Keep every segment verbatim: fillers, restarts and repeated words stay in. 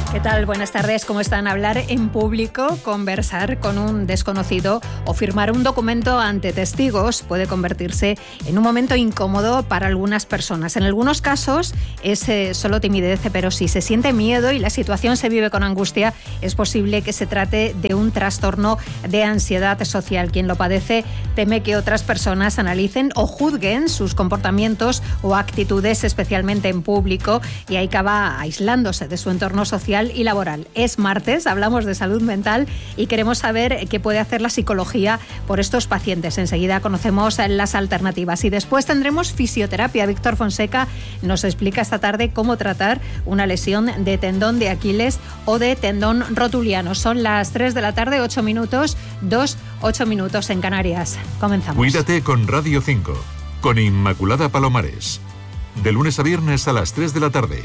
¿Qué tal? Buenas tardes. ¿Cómo están? Hablar en público, conversar con un desconocido o firmar un documento ante testigos puede convertirse en un momento incómodo para algunas personas. En algunos casos es eh, solo timidez, pero si se siente miedo y la situación se vive con angustia, es posible que se trate de un trastorno de ansiedad social. Quien lo padece teme que otras personas analicen o juzguen sus comportamientos o actitudes, especialmente en público, y ahí acaba aislándose de su entorno social y laboral. Es martes, hablamos de salud mental y queremos saber qué puede hacer la psicología por estos pacientes. Enseguida conocemos las alternativas y después tendremos fisioterapia. Víctor Fonseca nos explica esta tarde cómo tratar una lesión de tendón de Aquiles o de tendón rotuliano. Son las tres de la tarde, ocho minutos, dos, ocho minutos en Canarias. Comenzamos. Cuídate con Radio cinco, con Inmaculada Palomares. De lunes a viernes a las tres de la tarde.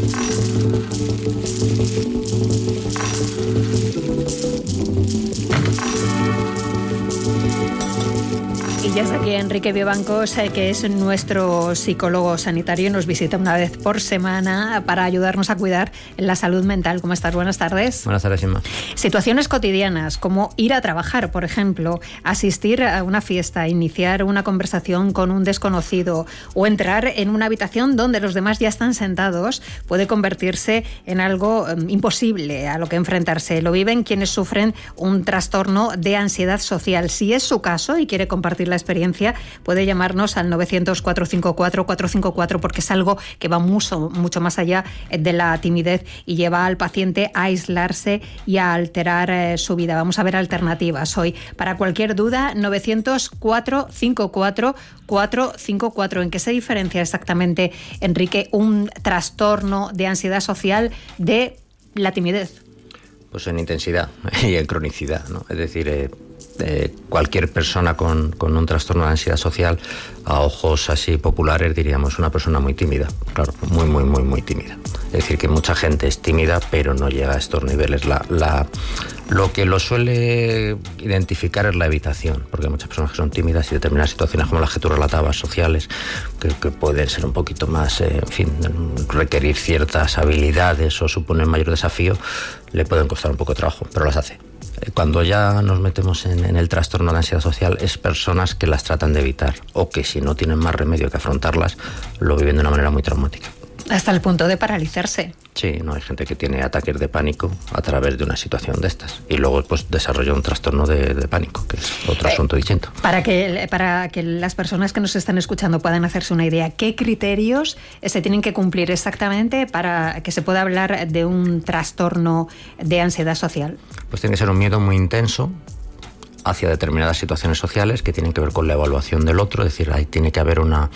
Y ya está aquí Enrique Vivancos, que es nuestro psicólogo sanitario y nos visita una vez por semana para ayudarnos a cuidar la salud mental. ¿Cómo estás? Buenas tardes. Buenas tardes, Inma. Situaciones cotidianas, como ir a trabajar, por ejemplo, asistir a una fiesta, iniciar una conversación con un desconocido o entrar en una habitación donde los demás ya están sentados, puede convertirse en algo um, imposible a lo que enfrentarse. Lo viven quienes sufren un trastorno de ansiedad social. Si es su caso y quiere compartir la experiencia, puede llamarnos al novecientos, cuatrocientos cincuenta y cuatro, cuatrocientos cincuenta y cuatro, porque es algo que va mucho, mucho más allá de la timidez y lleva al paciente a aislarse y a alterar eh, su vida. Vamos a ver alternativas hoy. Para cualquier duda, novecientos, cuatrocientos cincuenta y cuatro, cuatrocientos cincuenta y cuatro. ¿En qué se diferencia exactamente, Enrique, un trastorno de ansiedad social de la timidez? Pues en intensidad y en cronicidad, ¿no? Es decir, eh, eh, cualquier persona con, con un trastorno de ansiedad social, a ojos así populares diríamos una persona muy tímida, claro, muy, muy, muy, muy tímida. Es decir, que mucha gente es tímida, pero no llega a estos niveles. La, la, lo que lo suele identificar es la evitación, porque hay muchas personas que son tímidas y determinadas situaciones como las que tú relatabas, sociales, que, que pueden ser un poquito más, eh, en fin, requerir ciertas habilidades o suponer mayor desafío, le pueden costar un poco de trabajo, pero las hace. Cuando ya nos metemos en, en el trastorno de ansiedad social, es personas que las tratan de evitar o que si no tienen más remedio que afrontarlas, lo viven de una manera muy traumática. Hasta el punto de paralizarse. Sí, no hay gente que tiene ataques de pánico a través de una situación de estas y luego pues desarrolla un trastorno de, de pánico, que es otro eh, asunto distinto. Para que, para que las personas que nos están escuchando puedan hacerse una idea, ¿qué criterios se tienen que cumplir exactamente para que se pueda hablar de un trastorno de ansiedad social? Pues tiene que ser un miedo muy intenso hacia determinadas situaciones sociales que tienen que ver con la evaluación del otro, es decir, ahí tiene que haber una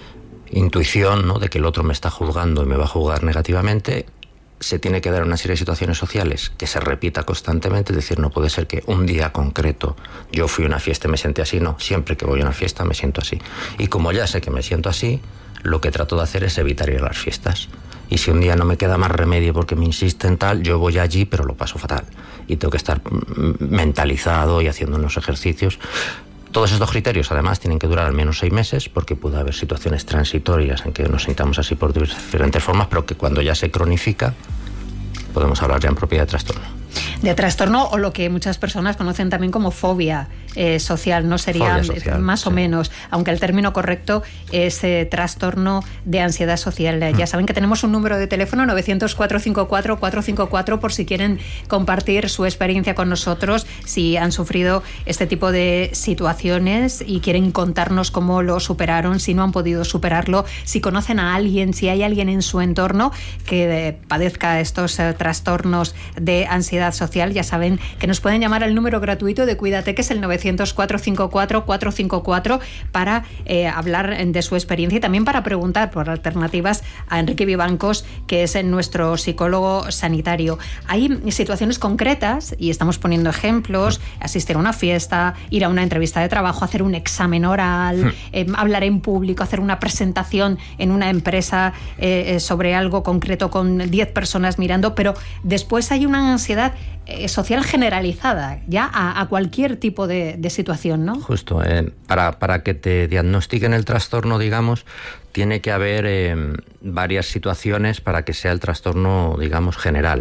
intuición, ¿no?, de que el otro me está juzgando y me va a juzgar negativamente. Se tiene que dar una serie de situaciones sociales que se repita constantemente, es decir, no puede ser que un día concreto yo fui a una fiesta y me senté así, no, siempre que voy a una fiesta me siento así. Y como ya sé que me siento así, lo que trato de hacer es evitar ir a las fiestas. Y si un día no me queda más remedio porque me insisten tal, yo voy allí pero lo paso fatal. Y tengo que estar mentalizado y haciendo unos ejercicios. Todos estos criterios, además, tienen que durar al menos seis meses porque puede haber situaciones transitorias en que nos sintamos así por diferentes formas, pero que cuando ya se cronifica podemos hablar ya en propiedad de trastorno. De trastorno o lo que muchas personas conocen también como fobia eh, social, ¿no? Sería social, más sí. o menos, aunque el término correcto es eh, trastorno de ansiedad social. Mm. Ya saben que tenemos un número de teléfono, novecientos, cuatrocientos cincuenta y cuatro, cuatrocientos cincuenta y cuatro, por si quieren compartir su experiencia con nosotros, si han sufrido este tipo de situaciones y quieren contarnos cómo lo superaron, si no han podido superarlo, si conocen a alguien, si hay alguien en su entorno que eh, padezca estos eh, trastornos de ansiedad social, ya saben que nos pueden llamar al número gratuito de Cuídate, que es el novecientos, cuatrocientos cincuenta y cuatro, cuatrocientos cincuenta y cuatro, para eh, hablar de su experiencia y también para preguntar por alternativas a Enrique Vivancos, que es nuestro psicólogo sanitario. Hay situaciones concretas y estamos poniendo ejemplos: asistir a una fiesta, ir a una entrevista de trabajo, hacer un examen oral, eh, hablar en público, hacer una presentación en una empresa eh, sobre algo concreto con diez personas mirando, pero después hay una ansiedad eh, social generalizada, ya a, a cualquier tipo de, de situación, ¿no? Justo, eh, para, para que te diagnostiquen el trastorno, digamos, tiene que haber eh, varias situaciones para que sea el trastorno, digamos, general.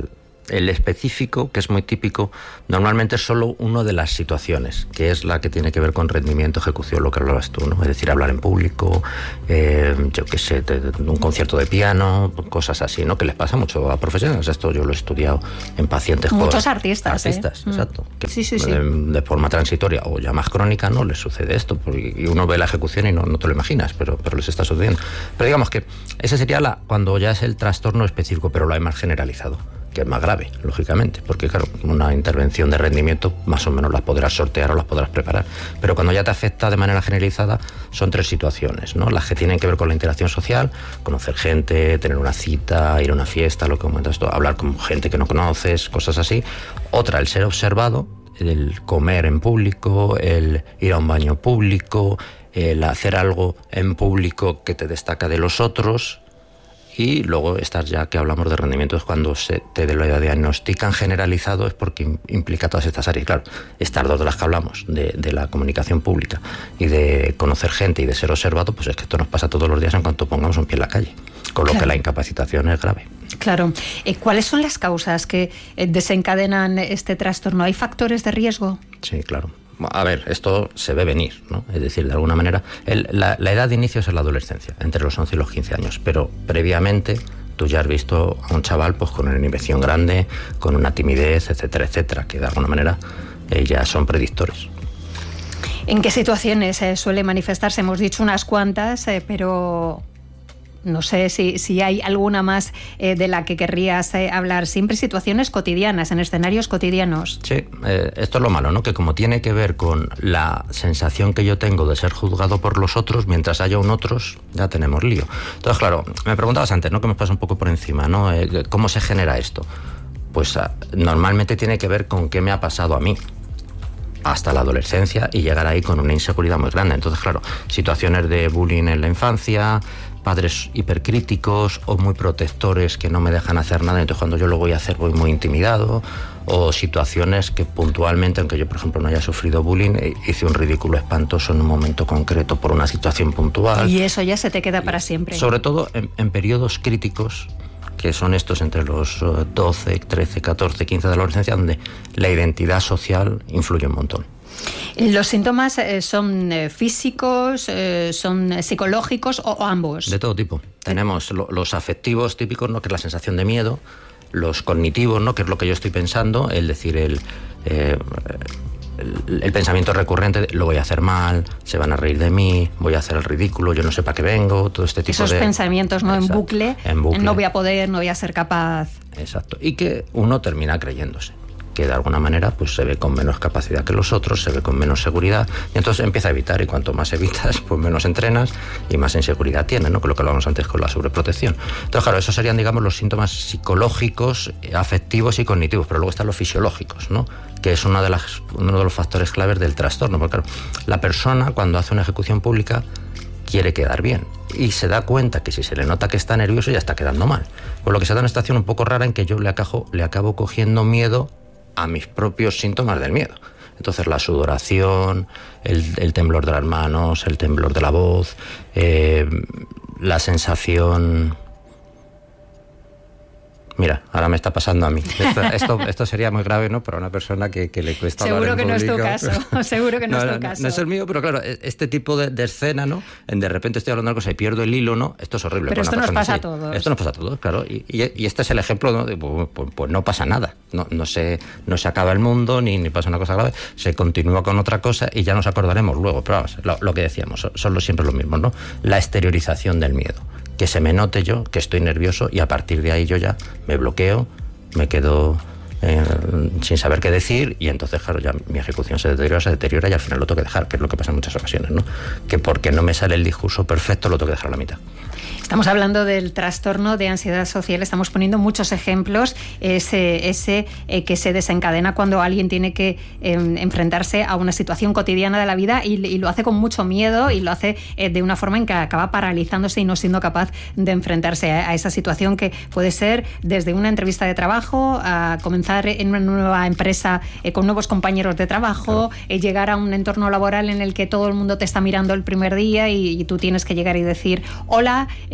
El específico, que es muy típico, normalmente es solo una de las situaciones, que es la que tiene que ver con rendimiento, ejecución, lo que hablabas tú, ¿no? Es decir, hablar en público, eh, yo qué sé, de, de un concierto de piano, cosas así, ¿no? Que les pasa mucho a profesionales. Esto yo lo he estudiado en pacientes jóvenes. Muchos artistas, Artistas, ¿eh? exacto. Que sí, sí, sí. De, de forma transitoria o ya más crónica no les sucede esto, porque, y uno ve la ejecución y no, no te lo imaginas, pero, pero les está sucediendo. Pero digamos que ese sería la cuando ya es el trastorno específico, pero lo hay más generalizado, que es más grave, lógicamente, porque claro, una intervención de rendimiento más o menos las podrás sortear o las podrás preparar, pero cuando ya te afecta de manera generalizada son tres situaciones, ¿no? Las que tienen que ver con la interacción social, conocer gente, tener una cita, ir a una fiesta, lo que comentas tú, hablar con gente que no conoces, cosas así. Otra, el ser observado, el comer en público, el ir a un baño público, el hacer algo en público que te destaca de los otros. Y luego estas ya que hablamos de rendimiento es cuando se te lo diagnostican generalizado, es porque implica todas estas áreas. Claro, estas dos de las que hablamos, de, de la comunicación pública y de conocer gente y de ser observado, pues es que esto nos pasa todos los días en cuanto pongamos un pie en la calle, con lo claro. que la incapacitación es grave. Claro. Eh, ¿Cuáles son las causas que eh, desencadenan este trastorno? ¿Hay factores de riesgo? Sí, claro. A ver, esto se ve venir, ¿no? Es decir, de alguna manera, el, la, la edad de inicio es en la adolescencia, entre los once y los quince años, pero previamente tú ya has visto a un chaval pues con una inhibición grande, con una timidez, etcétera, etcétera, que de alguna manera eh, ya son predictores. ¿En qué situaciones eh, suele manifestarse? Hemos dicho unas cuantas, eh, pero no sé si, si hay alguna más eh, de la que querrías eh, hablar. Siempre situaciones cotidianas, en escenarios cotidianos. Sí, eh, esto es lo malo, ¿no? Que como tiene que ver con la sensación que yo tengo de ser juzgado por los otros, mientras haya un otros, ya tenemos lío. Entonces, claro, me preguntabas antes, ¿no? Que me pasa un poco por encima, ¿no? Eh, ¿Cómo se genera esto? Pues ah, normalmente tiene que ver con qué me ha pasado a mí hasta la adolescencia y llegar ahí con una inseguridad muy grande. Entonces, claro, situaciones de bullying en la infancia, padres hipercríticos o muy protectores que no me dejan hacer nada, entonces cuando yo lo voy a hacer voy muy intimidado, o situaciones que puntualmente, aunque yo por ejemplo no haya sufrido bullying, hice un ridículo espantoso en un momento concreto por una situación puntual. Y eso ya se te queda para siempre. Sobre todo en, en periodos críticos, que son estos entre los doce, trece, catorce, quince de la adolescencia, donde la identidad social influye un montón. ¿Los síntomas eh, son eh, físicos, eh, son psicológicos o, o ambos? De todo tipo. Tenemos lo, los afectivos típicos, ¿no? Que es la sensación de miedo, los cognitivos, ¿no? Que es lo que yo estoy pensando, el decir el, eh, el, el pensamiento recurrente, de, lo voy a hacer mal, se van a reír de mí, voy a hacer el ridículo, yo no sé para qué vengo, todo este tipo Esos de... Esos pensamientos, ¿no? En bucle, en bucle, no voy a poder, no voy a ser capaz. Exacto, y que uno termina creyéndose, que de alguna manera pues se ve con menos capacidad que los otros, se ve con menos seguridad, y entonces empieza a evitar, y cuanto más evitas, pues menos entrenas y más inseguridad tienes, ¿no? Que lo que hablábamos antes con la sobreprotección. Entonces, claro, esos serían, digamos, los síntomas psicológicos, afectivos y cognitivos, pero luego están los fisiológicos, ¿no? Que es una de las, uno de los factores claves del trastorno, porque claro, la persona cuando hace una ejecución pública quiere quedar bien y se da cuenta que si se le nota que está nervioso ya está quedando mal. Por lo que se da una situación un poco rara en que yo le acabo, le acabo cogiendo miedo a mis propios síntomas del miedo. Entonces la sudoración, el, el temblor de las manos, el temblor de la voz, eh, la sensación... Mira, ahora me está pasando a mí. Esto, esto, esto sería muy grave, ¿no? Para una persona que, que le cuesta seguro hablar en que público. No es tu caso, seguro que no, no es tu no, caso. No es el mío, pero claro, este tipo de, de escena, ¿no? En de repente estoy hablando de algo cosa y pierdo el hilo, ¿no? Esto es horrible. Pero esto nos pasa así. a todos. Esto nos pasa a todos, claro. Y, y, y este es el ejemplo, ¿no? De, pues, pues, pues no pasa nada. No, no, se, no se acaba el mundo, ni, ni pasa una cosa grave. Se continúa con otra cosa y ya nos acordaremos luego. Pero vamos, lo, lo que decíamos, son, son siempre los mismos, ¿no? La exteriorización del miedo. Que se me note yo que estoy nervioso y a partir de ahí yo ya me bloqueo, me quedo eh, sin saber qué decir y entonces, claro, ya mi ejecución se deteriora, se deteriora y al final lo tengo que dejar, que es lo que pasa en muchas ocasiones, ¿no? Que porque no me sale el discurso perfecto lo tengo que dejar a la mitad. Estamos hablando del trastorno de ansiedad social, estamos poniendo muchos ejemplos, ese, ese eh, que se desencadena cuando alguien tiene que eh, enfrentarse a una situación cotidiana de la vida y, y lo hace con mucho miedo y lo hace eh, de una forma en que acaba paralizándose y no siendo capaz de enfrentarse a, a esa situación que puede ser desde una entrevista de trabajo a comenzar en una nueva empresa eh, con nuevos compañeros de trabajo, claro. eh, llegar a un entorno laboral en el que todo el mundo te está mirando el primer día y, y tú tienes que llegar y decir hola, eh,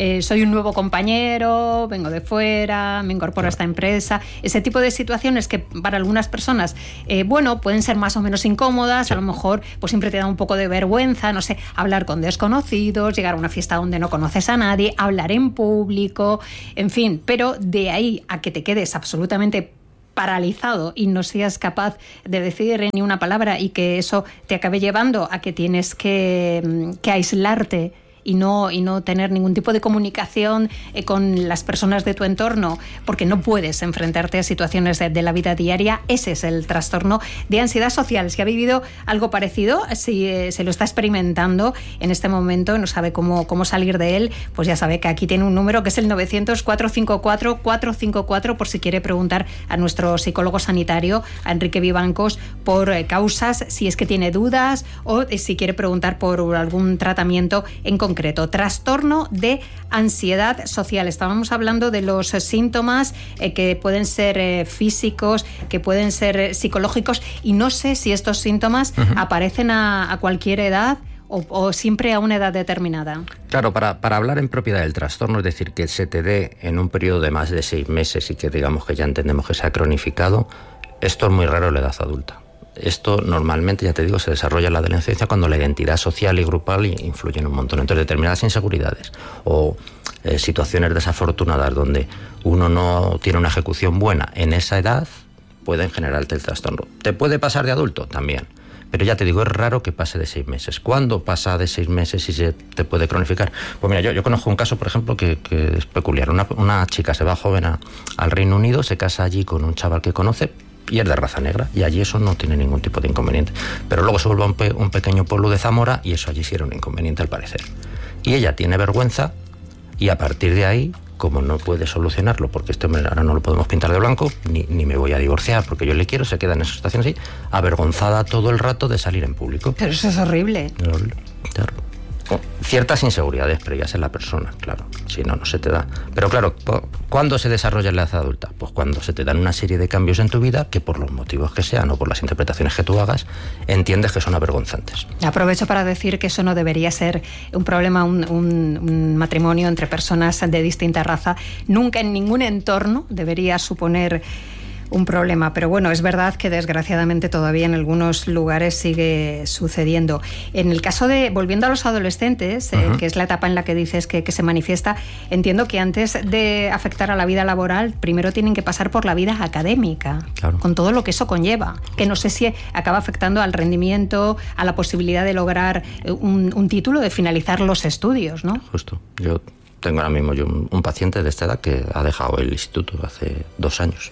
eh, soy un nuevo compañero, vengo de fuera, me incorporo a esta empresa. Ese tipo de situaciones que para algunas personas, eh, bueno, pueden ser más o menos incómodas, sí. A lo mejor pues siempre te da un poco de vergüenza, no sé, hablar con desconocidos, llegar a una fiesta donde no conoces a nadie, hablar en público, en fin, pero de ahí a que te quedes absolutamente paralizado y no seas capaz de decir ni una palabra y que eso te acabe llevando a que tienes que, que aislarte y no, y no tener ningún tipo de comunicación eh, con las personas de tu entorno porque no puedes enfrentarte a situaciones de, de la vida diaria. Ese es el trastorno de ansiedad social. Si ha vivido algo parecido, si eh, se lo está experimentando en este momento y no sabe cómo, cómo salir de él, pues ya sabe que aquí tiene un número que es el novecientos, cuatrocientos cincuenta y cuatro, cuatrocientos cincuenta y cuatro por si quiere preguntar a nuestro psicólogo sanitario, a Enrique Vivancos, por eh, causas, si es que tiene dudas o eh, si quiere preguntar por algún tratamiento en concreto. Concreto, trastorno de ansiedad social. Estábamos hablando de los síntomas eh, que pueden ser eh, físicos, que pueden ser eh, psicológicos, y no sé si estos síntomas uh-huh. aparecen a, a cualquier edad o, o siempre a una edad determinada. Claro, para, para hablar en propiedad del trastorno, es decir, que se te dé en un periodo de más de seis meses y que digamos que ya entendemos que se ha cronificado, esto es muy raro en la edad adulta. Esto normalmente, ya te digo, se desarrolla en la adolescencia cuando la identidad social y grupal influye en un montón. Entonces, determinadas inseguridades o eh, situaciones desafortunadas donde uno no tiene una ejecución buena en esa edad pueden generarte el trastorno. ¿Te puede pasar de adulto? También. Pero ya te digo, es raro que pase de seis meses. ¿Cuándo pasa de seis meses y se te puede cronificar? Pues mira, yo, yo conozco un caso, por ejemplo, que, que es peculiar. Una, una chica se va joven a, al Reino Unido, se casa allí con un chaval que conoce, y es de raza negra, y allí eso no tiene ningún tipo de inconveniente. Pero luego se vuelve a un, pe- un pequeño pueblo de Zamora y eso allí sí era un inconveniente al parecer. Y ella tiene vergüenza y a partir de ahí, como no puede solucionarlo, porque este hombre ahora no lo podemos pintar de blanco, ni, ni me voy a divorciar porque yo le quiero, se queda en esa situación así, avergonzada todo el rato de salir en público. Pero eso es horrible. Claro. Ciertas inseguridades previas en la persona, claro, si no, no se te da. Pero claro, ¿cuándo se desarrolla en la edad adulta? Pues cuando se te dan una serie de cambios en tu vida que por los motivos que sean o por las interpretaciones que tú hagas, entiendes que son avergonzantes. Aprovecho para decir que eso no debería ser un problema, un, un, un matrimonio entre personas de distinta raza. Nunca en ningún entorno debería suponer un problema, pero bueno, es verdad que desgraciadamente todavía en algunos lugares sigue sucediendo. En el caso de, volviendo a los adolescentes, uh-huh. eh, que es la etapa en la que dices que, que se manifiesta, entiendo que antes de afectar a la vida laboral, primero tienen que pasar por la vida académica, claro. con todo lo que eso conlleva, que no sé si acaba afectando al rendimiento, a la posibilidad de lograr un, un título, de finalizar los estudios, ¿no? Justo. Yo tengo ahora mismo yo un, un paciente de esta edad que ha dejado el instituto hace dos años.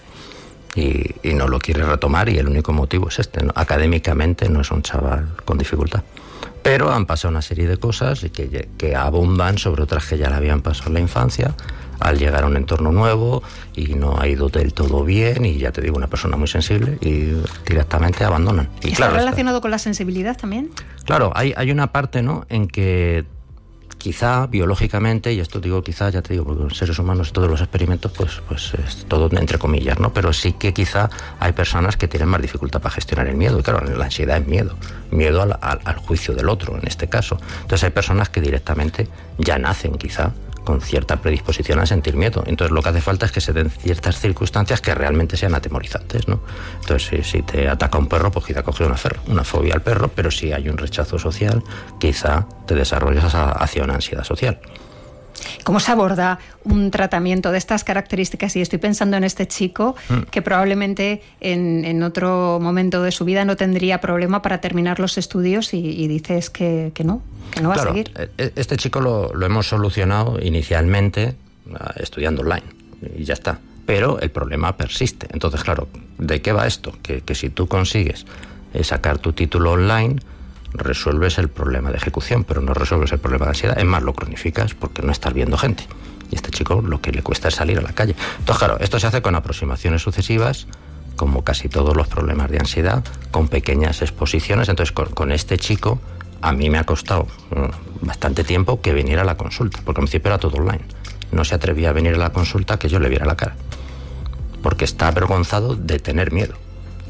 Y, y no lo quiere retomar y el único motivo es este, ¿no? Académicamente no es un chaval con dificultad, pero han pasado una serie de cosas y que, que abundan sobre otras que ya le habían pasado en la infancia al llegar a un entorno nuevo y no ha ido del todo bien y ya te digo, una persona muy sensible y directamente abandonan. ¿Y, ¿Y está claro, relacionado está... con la sensibilidad también? Claro, hay, hay una parte, ¿no?, en que quizá biológicamente, y esto digo quizá, ya te digo, porque los seres humanos, todos los experimentos, pues, pues es todo entre comillas, ¿no? Pero sí que quizá hay personas que tienen más dificultad para gestionar el miedo. Y claro, la ansiedad es miedo, miedo al, al, al juicio del otro, en este caso. Entonces hay personas que directamente ya nacen quizá con cierta predisposición a sentir miedo. Entonces lo que hace falta es que se den ciertas circunstancias que realmente sean atemorizantes, ¿no? Entonces si, si te ataca un perro, pues quizá coges una, fer- una fobia al perro, pero si hay un rechazo social, quizá te desarrollas hacia una ansiedad social. ¿Cómo se aborda un tratamiento de estas características? Y estoy pensando en este chico mm. que probablemente en, en otro momento de su vida no tendría problema para terminar los estudios y, y dices que, que no, que no va claro, a seguir. Este chico lo, lo hemos solucionado inicialmente estudiando online y ya está. Pero el problema persiste. Entonces, claro, ¿de qué va esto? Que, que si tú consigues sacar tu título online, resuelves el problema de ejecución, pero no resuelves el problema de ansiedad. Es más, lo cronificas porque no estás viendo gente. Y a este chico lo que le cuesta es salir a la calle. Entonces, claro, esto se hace con aproximaciones sucesivas, como casi todos los problemas de ansiedad, con pequeñas exposiciones. Entonces, con, con este chico, a mí me ha costado uh, bastante tiempo que viniera a la consulta, porque al principio era todo online. No se atrevía a venir a la consulta que yo le viera la cara, porque está avergonzado de tener miedo.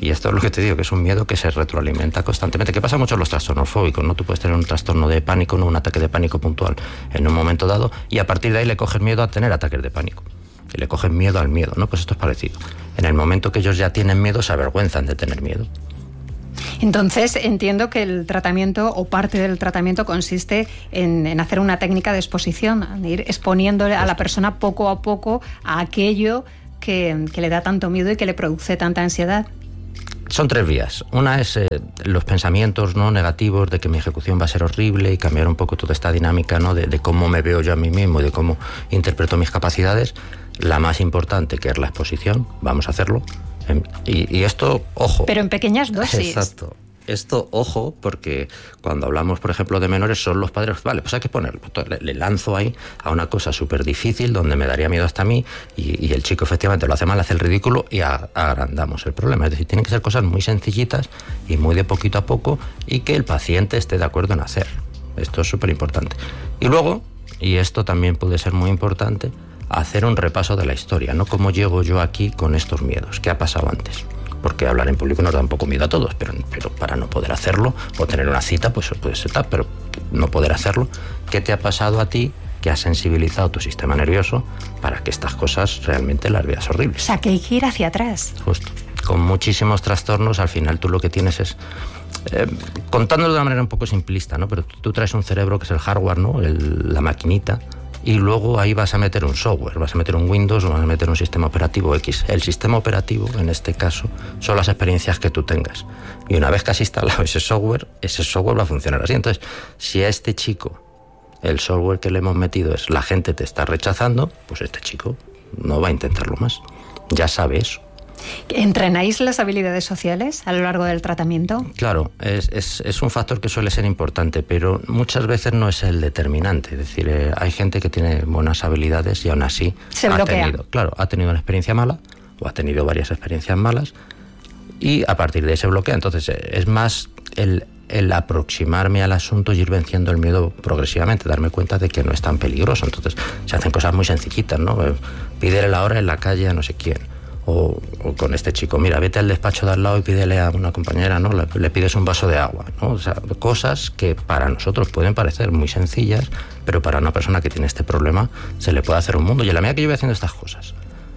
Y esto es lo que te digo, que es un miedo que se retroalimenta constantemente, que pasa mucho en los trastornos fóbicos, ¿no? Tú puedes tener un trastorno de pánico, no un ataque de pánico puntual en un momento dado, y a partir de ahí le coges miedo a tener ataques de pánico. Y le cogen miedo al miedo, ¿no? Pues esto es parecido. En el momento que ellos ya tienen miedo, se avergüenzan de tener miedo. Entonces, entiendo que el tratamiento o parte del tratamiento consiste en, en hacer una técnica de exposición, de ir exponiéndole a la persona poco a poco a aquello que, que le da tanto miedo y que le produce tanta ansiedad. Son tres vías. Una es eh, los pensamientos no negativos de que mi ejecución va a ser horrible y cambiar un poco toda esta dinámica, ¿no? de, de cómo me veo yo a mí mismo y de cómo interpreto mis capacidades. La más importante, que es la exposición, vamos a hacerlo. Y, y esto, ojo. Pero en pequeñas dosis. Exacto. Esto, ojo, porque cuando hablamos, por ejemplo, de menores, son los padres, vale, pues hay que ponerlo. Le, le lanzo ahí a una cosa súper difícil, donde me daría miedo hasta a mí, y, y el chico efectivamente lo hace mal, hace el ridículo, y a, agrandamos el problema. Es decir, tienen que ser cosas muy sencillitas y muy de poquito a poco, y que el paciente esté de acuerdo en hacer. Esto es súper importante. Y luego, y esto también puede ser muy importante, hacer un repaso de la historia, ¿no? ¿Cómo llego yo aquí con estos miedos? ¿Qué ha pasado antes? Porque hablar en público nos da un poco miedo a todos, pero, pero para no poder hacerlo, o tener una cita, pues puede ser tal, pero no poder hacerlo, ¿qué te ha pasado a ti que ha sensibilizado tu sistema nervioso para que estas cosas realmente las veas horribles? O sea, que hay que ir hacia atrás. Justo. Con muchísimos trastornos, al final tú lo que tienes es... Eh, contándolo de una manera un poco simplista, ¿no? Pero tú, tú traes un cerebro que es el hardware, ¿no? El, la maquinita, y luego ahí vas a meter un software, vas a meter un Windows o vas a meter un sistema operativo X. El sistema operativo, en este caso, son las experiencias que tú tengas. Y una vez que has instalado ese software, ese software va a funcionar así. Entonces, si a este chico el software que le hemos metido es la gente te está rechazando, pues este chico no va a intentarlo más. Ya sabe eso. ¿Entrenáis las habilidades sociales a lo largo del tratamiento? Claro, es, es, es un factor que suele ser importante, pero muchas veces no es el determinante. Es decir, eh, hay gente que tiene buenas habilidades y aún así se ha bloquea. tenido, claro, ha tenido una experiencia mala o ha tenido varias experiencias malas y a partir de ahí se bloquea. Entonces es más el, el aproximarme al asunto y ir venciendo el miedo progresivamente, darme cuenta de que no es tan peligroso. Entonces se hacen cosas muy sencillitas, ¿no? Pídele la hora en la calle a no sé quién. O, o con este chico, mira, vete al despacho de al lado y pídele a una compañera, ¿no? Le, le pides un vaso de agua, ¿no? O sea, cosas que para nosotros pueden parecer muy sencillas, pero para una persona que tiene este problema se le puede hacer un mundo. Y en la medida que yo voy haciendo estas cosas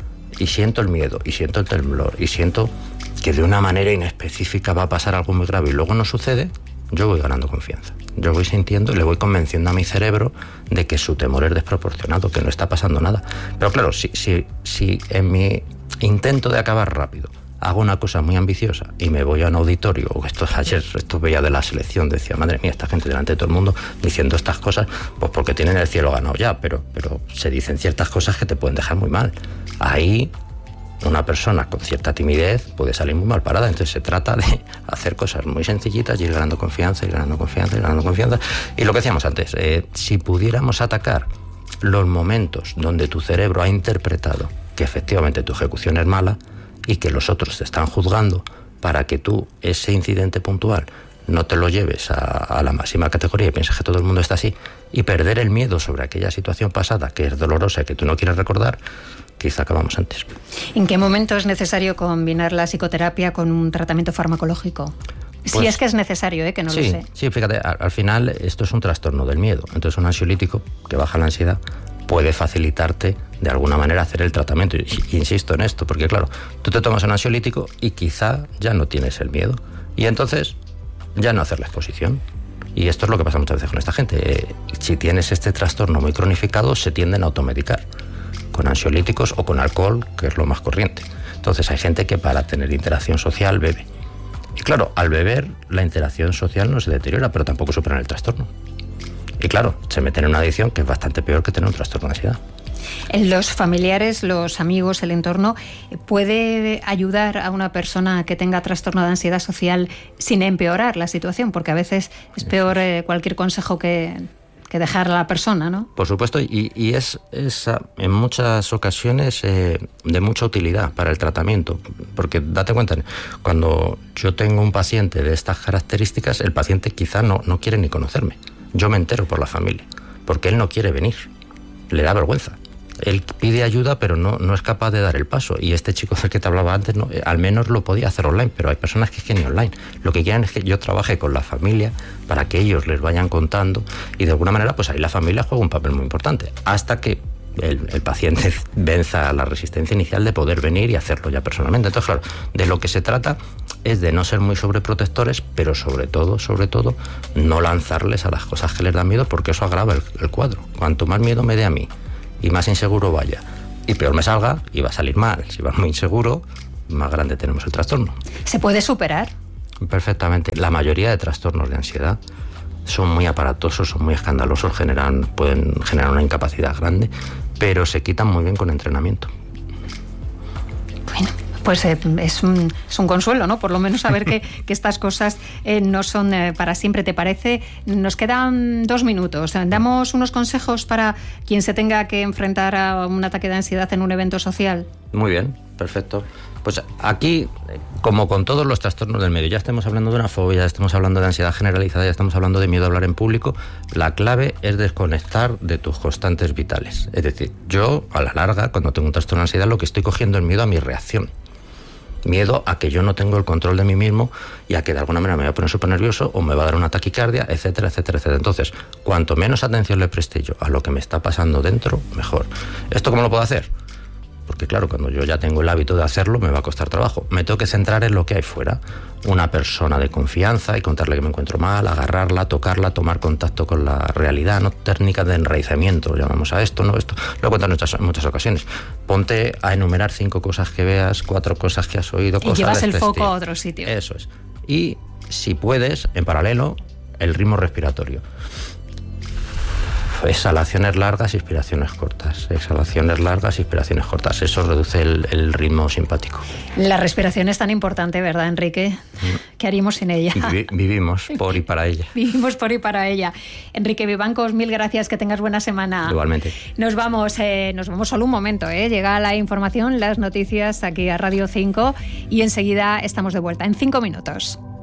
y siento el miedo, y siento el temblor, y siento que de una manera inespecífica va a pasar algo muy grave y luego no sucede, yo voy ganando confianza. Yo voy sintiendo y le voy convenciendo a mi cerebro de que su temor es desproporcionado, que no está pasando nada. Pero claro, si, si, si en mi intento de acabar rápido hago una cosa muy ambiciosa y me voy a un auditorio, o esto ayer esto veía de la selección, decía, madre mía, esta gente delante de todo el mundo diciendo estas cosas, pues porque tienen el cielo ganado ya, pero, pero se dicen ciertas cosas que te pueden dejar muy mal. Ahí una persona con cierta timidez puede salir muy mal parada. Entonces se trata de hacer cosas muy sencillitas y ir ganando confianza, ir ganando confianza, ir ganando confianza. Y lo que decíamos antes, eh, si pudiéramos atacar los momentos donde tu cerebro ha interpretado que efectivamente tu ejecución es mala y que los otros te están juzgando, para que tú ese incidente puntual no te lo lleves a, a la máxima categoría y pienses que todo el mundo está así, y perder el miedo sobre aquella situación pasada que es dolorosa y que tú no quieres recordar, quizá acabamos antes. ¿En qué momento es necesario combinar la psicoterapia con un tratamiento farmacológico? Pues, si es que es necesario, ¿eh? Que no sí, lo sé. Sí, fíjate, al, al final esto es un trastorno del miedo. Entonces un ansiolítico que baja la ansiedad puede facilitarte de alguna manera hacer el tratamiento. Y, y insisto en esto, porque claro, tú te tomas un ansiolítico y quizá ya no tienes el miedo. Y entonces ya no hacer la exposición. Y esto es lo que pasa muchas veces con esta gente. Eh, si tienes este trastorno muy cronificado, se tienden a automedicar con ansiolíticos o con alcohol, que es lo más corriente. Entonces hay gente que para tener interacción social bebe. Y claro, al beber la interacción social no se deteriora, pero tampoco supera el trastorno. Y claro, se meten en una adicción que es bastante peor que tener un trastorno de ansiedad. ¿Los familiares, los amigos, el entorno puede ayudar a una persona que tenga trastorno de ansiedad social sin empeorar la situación? Porque a veces es peor eh, cualquier consejo que, que dejar a la persona, ¿no? Por supuesto, y, y es, es en muchas ocasiones eh, de mucha utilidad para el tratamiento. Porque date cuenta, cuando yo tengo un paciente de estas características, el paciente quizá no, no quiere ni conocerme. Yo me entero por la familia, porque él no quiere venir, le da vergüenza. Él pide ayuda, pero no, no es capaz de dar el paso. Y este chico del que te hablaba antes, no, al menos lo podía hacer online, pero hay personas que es que ni online. Lo que quieren es que yo trabaje con la familia para que ellos les vayan contando y de alguna manera pues ahí la familia juega un papel muy importante. Hasta que el, el paciente venza la resistencia inicial de poder venir y hacerlo ya personalmente. Entonces, claro, de lo que se trata es de no ser muy sobreprotectores, pero sobre todo, sobre todo, no lanzarles a las cosas que les dan miedo, porque eso agrava el, el cuadro. Cuanto más miedo me dé a mí y más inseguro vaya, y peor me salga, y va a salir mal. Si vas muy inseguro, más grande tenemos el trastorno. ¿Se puede superar? Perfectamente. La mayoría de trastornos de ansiedad son muy aparatosos, son muy escandalosos, generan, pueden generar una incapacidad grande, pero se quitan muy bien con entrenamiento. Bueno, pues eh, es, un, es un consuelo, ¿no? Por lo menos saber que, que estas cosas eh, no son eh, para siempre, ¿te parece? Nos quedan dos minutos. ¿Damos unos consejos para quien se tenga que enfrentar a un ataque de ansiedad en un evento social? Muy bien, perfecto. Pues aquí, como con todos los trastornos del medio, ya estamos hablando de una fobia, ya estamos hablando de ansiedad generalizada, ya estamos hablando de miedo a hablar en público, la clave es desconectar de tus constantes vitales. Es decir, yo, a la larga, cuando tengo un trastorno de ansiedad, lo que estoy cogiendo es miedo a mi reacción. Miedo a que yo no tengo el control de mí mismo y a que de alguna manera me voy a poner súper nervioso o me va a dar una taquicardia, etcétera, etcétera, etcétera. Entonces, cuanto menos atención le preste yo a lo que me está pasando dentro, mejor. ¿Esto cómo lo puedo hacer? Porque claro, cuando yo ya tengo el hábito de hacerlo, me va a costar trabajo. Me tengo que centrar en lo que hay fuera. Una persona de confianza y contarle que me encuentro mal, agarrarla, tocarla, tomar contacto con la realidad, ¿no? Técnicas de enraizamiento, llamamos a esto, ¿no? Esto lo he contado en muchas, en muchas ocasiones. Ponte a enumerar cinco cosas que veas, cuatro cosas que has oído, cosas y llevas de el este foco estilo. a otro sitio. Eso es. Y si puedes, en paralelo, el ritmo respiratorio. Exhalaciones largas, inspiraciones cortas. Exhalaciones largas, inspiraciones cortas. Eso reduce el, el ritmo simpático. La respiración es tan importante, ¿verdad, Enrique? Mm. ¿Qué haríamos sin ella? Vi, vivimos por y para ella. Vivimos por y para ella. Enrique Vivancos, mil gracias, que tengas buena semana. Igualmente. Nos vamos, eh, nos vamos solo un momento, ¿eh? Llega la información, las noticias aquí a Radio cinco y enseguida estamos de vuelta en cinco minutos.